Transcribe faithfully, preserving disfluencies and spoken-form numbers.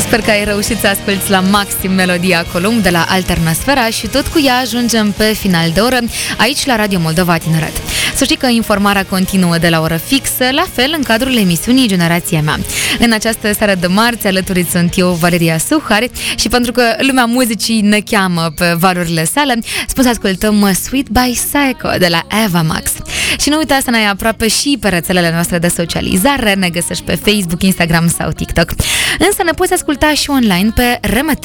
Sper că ai reușit să asculti la maxim melodia Columb de la Alternasfera și tot cu ea ajungem pe final de oră aici la Radio Moldova Tineret. Să știi că informarea continuă de la oră fixă, la fel în cadrul emisiunii Generația Mea. În această seară de marți alături sunt eu, Valeria Suhari, și pentru că lumea muzicii ne cheamă pe valurile sale, spun să ascultăm Sweet by Psycho de la Eva Max. Și nu uita să ne ai aproape și pe rețelele noastre de socializare, ne găsești pe Facebook, Instagram sau TikTok. Însă ne poți asculta și online pe R M